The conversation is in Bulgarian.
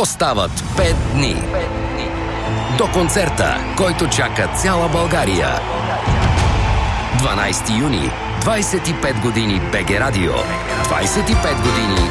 Остават 5 дни до концерта, който чака цяла България. 12 юни, 25 години БГ Радио, 25 години